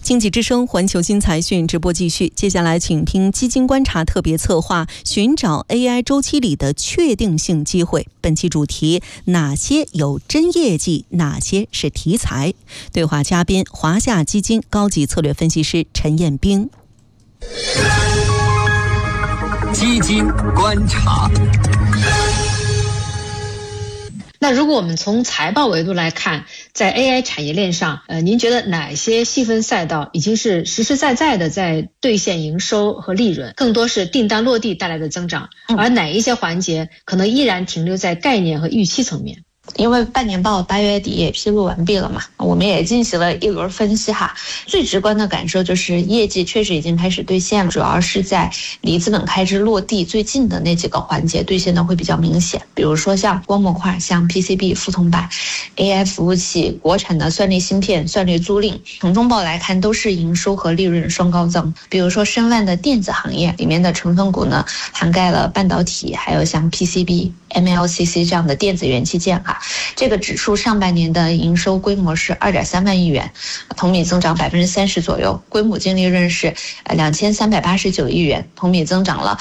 经济之声环球新财讯直播继续，接下来请听基金观察特别策划，寻找 AI 周期里的确定性机会。本期主题：哪些有真业绩，哪些是题材？对话嘉宾：华夏基金高级策略分析师陈彦兵。 基金观察。 那如果我们从财报维度来看，在 AI 产业链上，您觉得哪些细分赛道已经是实实在在的在兑现营收和利润，更多是订单落地带来的增长，而哪一些环节可能依然停留在概念和预期层面？ 因为半年报8月底也披露完毕了嘛，我们也进行了一轮分析哈。最直观的感受就是业绩确实已经开始兑现了，主要是在离资本开支落地最近的那几个环节兑现的会比较明显。比如说像光模块、像 PCB 覆铜板、AI 服务器、国产的算力芯片、算力租赁，从中报来看都是营收和利润双高增。比如说申万的电子行业里面的成分股呢，涵盖了半导体，还有像 PCB、MLCC 这样的电子元器件哈。这个指数上半年的营收规模是2.3万亿元，同比增长30%左右，规模净利润是2389亿元，同比增长了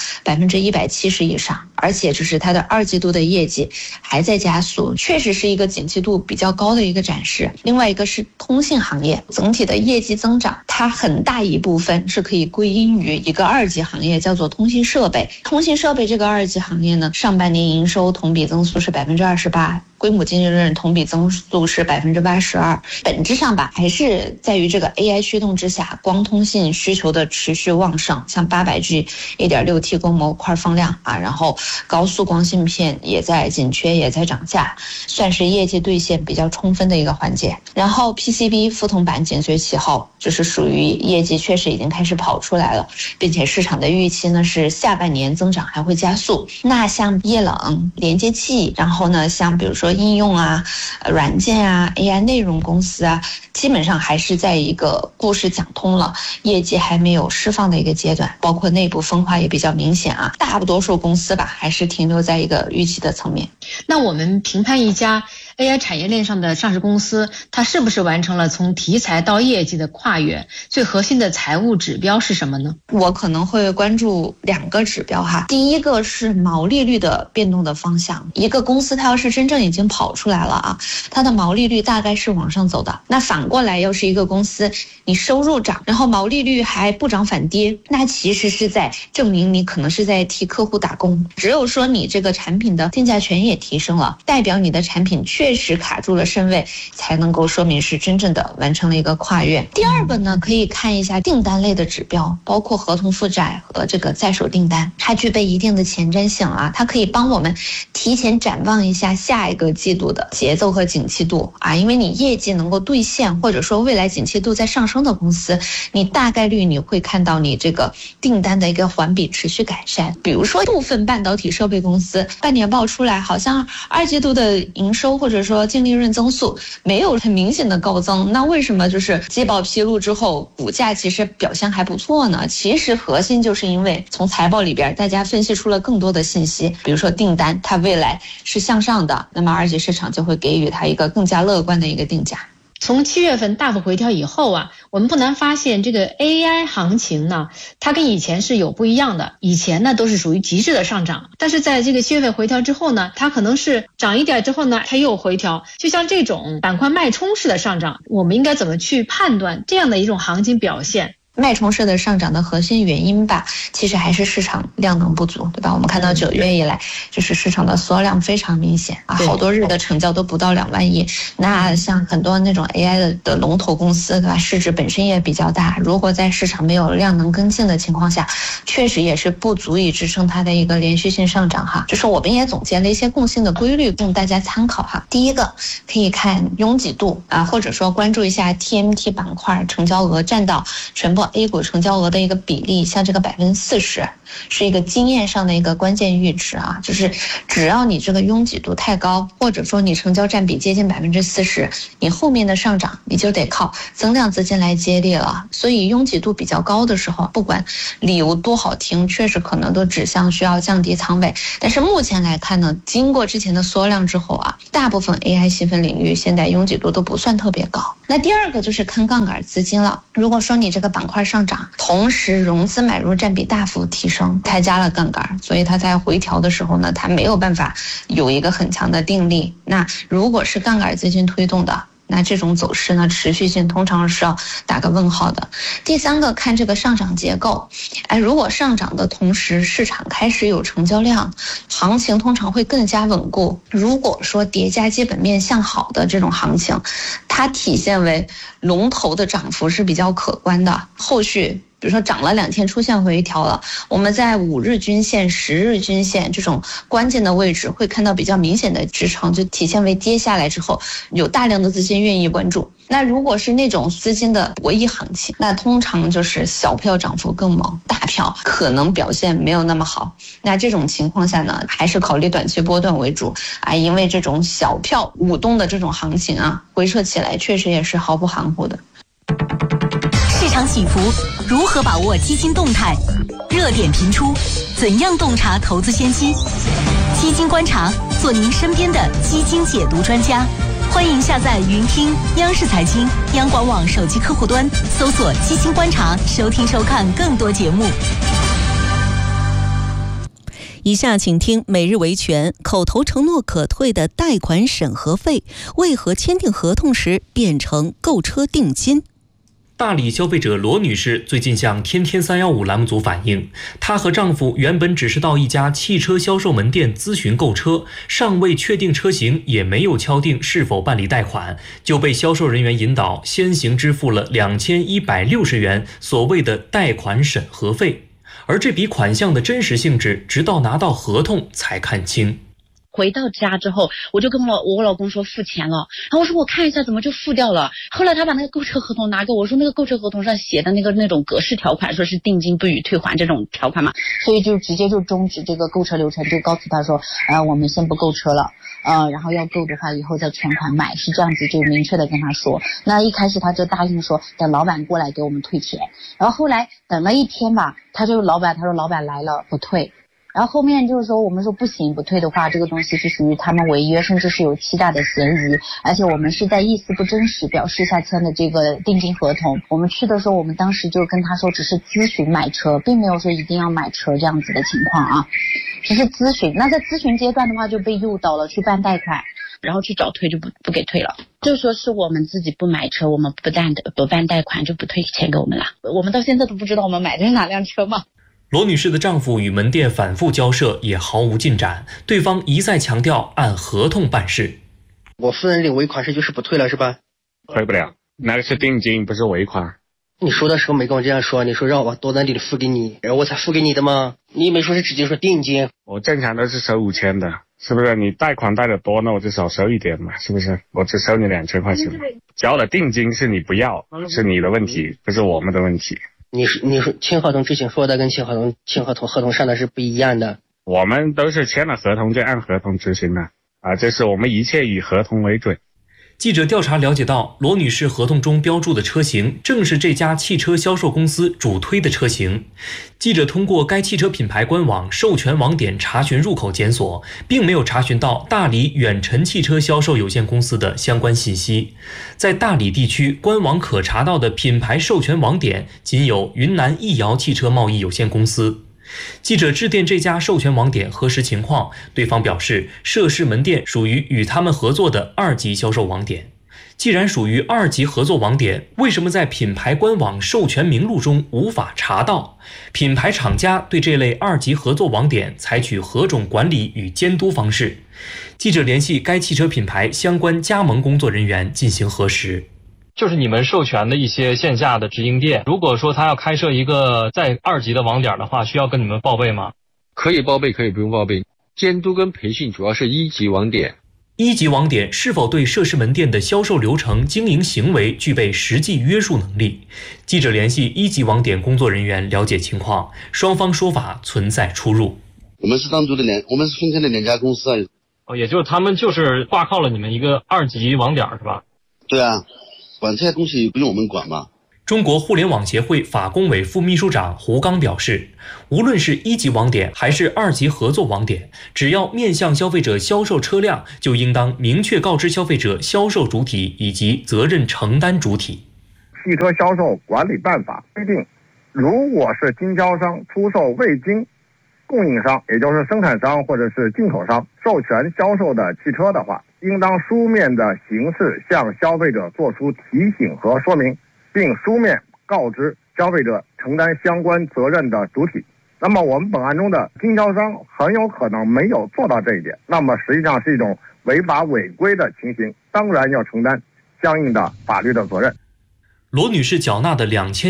170%以上。而且就是它的2季度的业绩还在加速，确实是一个景气度比较高的一个展示。另外一个是通信行业，整体的业绩增长，它很大一部分是可以归因于一个2级行业，叫做通信设备。通信设备这个2级行业呢，上半年营收同比增速是28%，规模净利润同比增速是82%，本质上吧，还是在于这个 AI 驱动之下，光通信需求的持续旺盛，像 800G 1.6T 光模块放量啊，然后高速光芯片也在紧缺，也在涨价，算是业绩兑现比较充分的一个环节。然后 PCB 覆铜板紧随其后，就是属于业绩确实已经开始跑出来了，并且市场的预期呢是下半年增长还会加速。那像液冷、连接器，然后呢像比如说应用啊、软件啊、AI 内容公司啊，基本上还是在一个故事讲通了，业绩还没有释放的一个阶段，包括内部分化也比较明显啊。大多数公司吧，还是停留在一个预期的层面。 那我们评判一家 AI 产业链上的上市公司，它是不是完成了从题材到业绩的跨越？最核心的财务指标是什么呢？ 我可能会关注2个指标哈。第一个是毛利率的变动的方向。一个公司它要是真正已经跑出来了啊，它的毛利率大概是往上走的。那反过来，要是一个公司你收入涨，然后毛利率还不涨反跌，那其实是在证明你可能是在替客户打工。只有说你这个产品的定价权也提升了，代表你的产品确实卡住了身位，才能够说明是真正的完成了一个跨越。第二个呢，可以看一下订单类的指标，包括合同负债和这个在手订单，它具备一定的前瞻性啊，它可以帮我们提前展望一下下一个季度的节奏和景气度啊。因为你业绩能够兑现，或者说未来景气度在上升的公司，你大概率你会看到你这个订单的一个环比持续改善。比如说部分半导体设备公司半年报出来，好像2季度的营收或者说净利润增速没有很明显的高增，那为什么就是季报披露之后股价其实表现还不错呢？其实核心就是因为从财报里边大家分析出了更多的信息，比如说订单它未来是向上的，那么二级市场就会给予它一个更加乐观的一个定价。 从7月份大幅回调以后啊，我们不难发现这个 AI 行情呢，它跟以前是有不一样的。以前呢都是属于极致的上涨，但是在这个7月份回调之后呢，它可能是涨一点之后呢，它又回调。就像这种板块脉冲式的上涨，我们应该怎么去判断这样的一种行情表现？ 脉冲式的上涨的核心原因吧，其实还是市场量能不足，对吧？我们看到9月以来，就是市场的缩量非常明显啊，好多日的成交都不到2万亿。那像很多那种 AI 的龙头公司，对吧？市值本身也比较大，如果在市场没有量能跟进的情况下，确实也是不足以支撑它的一个连续性上涨哈。就是我们也总结了一些共性的规律供大家参考哈。第一个可以看拥挤度啊，或者说关注一下 TMT 板块成交额占到全部A 股成交额的一个比例，像这个40%， 是一个经验上的一个关键阈值啊，就是只要你这个拥挤度太高，或者说你成交占比接近40%，你后面的上涨你就得靠增量资金来接力了。所以拥挤度比较高的时候，不管理由多好听，确实可能都指向需要降低仓位。但是目前来看呢，经过之前的缩量之后啊，大部分 AI 细分领域现在拥挤度都不算特别高。那第二个就是看杠杆资金了。如果说你这个板块上涨，同时融资买入占比大幅提升，它加了杠杆，所以它在回调的时候呢，它没有办法有一个很强的定力。那如果是杠杆资金推动的，那这种走势呢，持续性通常是要打个问号的。第三个看这个上涨结构，如果上涨的同时市场开始有成交量，行情通常会更加稳固。如果说叠加基本面向好的这种行情，它体现为龙头的涨幅是比较可观的，后续比如说涨了2天出现回调了，我们在5日均线、10日均线这种关键的位置会看到比较明显的支撑，就体现为跌下来之后有大量的资金愿意关注。那如果是那种资金的博弈行情，那通常就是小票涨幅更猛，大票可能表现没有那么好。那这种情况下呢，还是考虑短期波段为主啊，因为这种小票舞动的这种行情啊，回撤起来确实也是毫不含糊的。 市场起伏，如何把握基金动态？热点频出，怎样洞察投资先机？基金观察，做您身边的基金解读专家。欢迎下载云听央视财经、央广网手机客户端，搜索基金观察，收听收看更多节目。 以下请听每日维权：口头承诺可退的贷款审核费，为何签订合同时变成购车定金？ 大理消费者罗女士最近向天天315栏目组反映，她和丈夫原本只是到一家汽车销售门店咨询购车，尚未确定车型，也没有敲定是否办理贷款，就被销售人员引导先行支付了2160元所谓的贷款审核费，而这笔款项的真实性质，直到拿到合同才看清。 回到家之后，我就跟我老公说付钱了，然后我说我看一下怎么就付掉了。后来他把那个购车合同拿给我，说那个购车合同上写的那种格式条款，说是定金不予退还这种条款嘛，所以就直接就终止这个购车流程，就告诉他说，我们先不购车了，然后要购的话以后再全款买，是这样子，就明确的跟他说。那一开始他就答应说等老板过来给我们退钱，然后后来等了1天吧，他说老板来了不退。然后后面就是说我们说不行，不退的话这个东西是属于他们违约，甚至是有欺诈的嫌疑，而且我们是在意思不真实表示下签的这个定金合同。我们去的时候，我们当时就跟他说只是咨询买车，并没有说一定要买车这样子的情况啊，只是咨询。那在咨询阶段的话就被诱导了去办贷款，然后去找退就不给退了，就说是我们自己不买车，我们不办贷款就不退钱给我们了。我们到现在都不知道我们买的是哪辆车嘛。 罗女士的丈夫与门店反复交涉，也毫无进展，对方一再强调按合同办事。 我夫人领尾款是就是不退了是吧？ 退不了，那个是定金，不是尾款。 你说的时候没跟我这样说，你说让我多单地付给你，然后我才付给你的吗？你没说是直接说定金。 我正常都是收5000的，是不是？你贷款贷的多，那我就少收一点嘛，是不是？我只收你2000块钱，交的定金是你不要，是你的问题，不是我们的问题。 你说签合同之前说的跟签合同上的是不一样的。 我们都是签了合同就按合同执行的啊，这是我们一切以合同为准。 记者调查了解到，罗女士合同中标注的车型正是这家汽车销售公司主推的车型。记者通过该汽车品牌官网授权网点查询入口检索，并没有查询到大理远辰汽车销售有限公司的相关信息。在大理地区官网可查到的品牌授权网点仅有云南易瑶汽车贸易有限公司。记者致电这家授权网点核实情况，对方表示涉事门店属于与他们合作的2级销售网点。既然属于2级合作网点，为什么在品牌官网授权名录中无法查到？品牌厂家对这类2级合作网点采取何种管理与监督方式？记者联系该汽车品牌相关加盟工作人员进行核实。 就是你们授权的一些线下的直营店，如果说他要开设一个在2级的网点的话，需要跟你们报备吗？ 可以报备，可以不用报备。监督跟培训主要是1级网点。 1级网点是否对涉事门店的销售流程、经营行为具备实际约束能力？记者联系1级网点工作人员了解情况，双方说法存在出入。 我们是单独的我们是分开的2家公司啊。 也就是他们就是挂靠了你们一个2级网点是吧？ 对啊，管这些东西不用我们管吗？ 中国互联网协会法工委副秘书长胡刚表示，无论是1级网点还是2级合作网点，只要面向消费者销售车辆，就应当明确告知消费者销售主体以及责任承担主体。 汽车销售管理办法规定，如果是经销商出售未经供应商，也就是生产商或者是进口商授权销售的汽车的话，应当书面的形式向消费者作出提醒和说明，并书面告知消费者承担相关责任的主体。那么我们本案中的经销商很有可能没有做到这一点，那么实际上是一种违法违规的情形，当然要承担相应的法律的责任。 罗女士缴纳的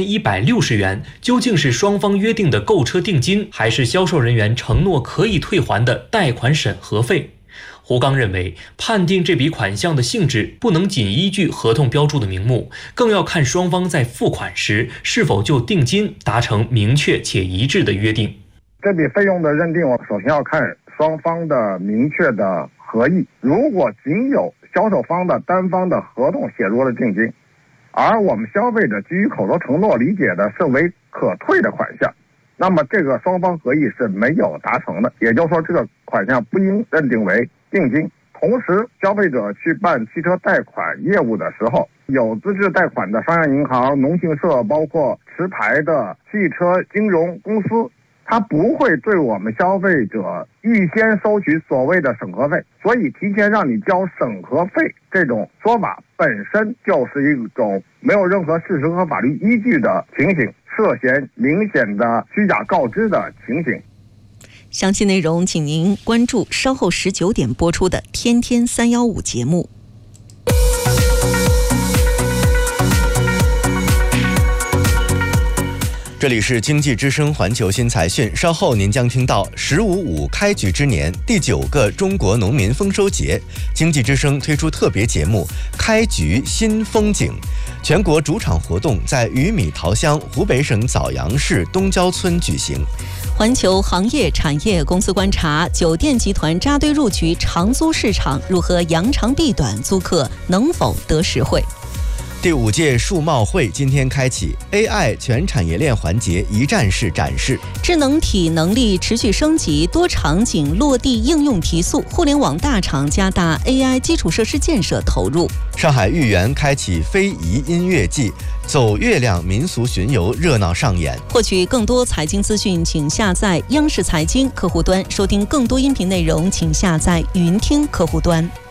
2160元，究竟是双方约定的购车定金，还是销售人员承诺可以退还的贷款审核费？胡刚认为，判定这笔款项的性质不能仅依据合同标注的名目，更要看双方在付款时是否就定金达成明确且一致的约定。 这笔费用的认定，我首先要看双方的明确的合意。如果仅有销售方的单方的合同写入了定金，而我们消费者基于口头承诺理解的是为可退的款项，那么这个双方合意是没有达成的，也就是说这个款项不应认定为定金。同时，消费者去办汽车贷款业务的时候，有资质贷款的商业银行、农信社，包括持牌的汽车金融公司，它不会对我们消费者预先收取所谓的审核费，所以提前让你交审核费这种说法本身就是一种没有任何事实和法律依据的情形，涉嫌明显的虚假告知的情形。 详细内容请您关注稍后19点播出的《天天315》节目。 这里是经济之声环球新财讯，稍后您将听到“15.5开局之年”第9个中国农民丰收节，经济之声推出特别节目《开局新风景》。全国主场活动在鱼米桃乡湖北省枣阳市东郊村举行。 环球行业产业公司观察，酒店集团扎堆入局长租市场，如何扬长避短，租客能否得实惠？ 第5届数贸会今天开启 ，AI 全产业链环节一站式展示。 智能体能力持续升级，多场景落地应用提速，互联网大厂加大 AI 基础设施建设投入。 上海豫园开启非遗音乐季，走月亮民俗巡游热闹上演。 获取更多财经资讯，请下载央视财经客户端；收听更多音频内容，请下载云听客户端。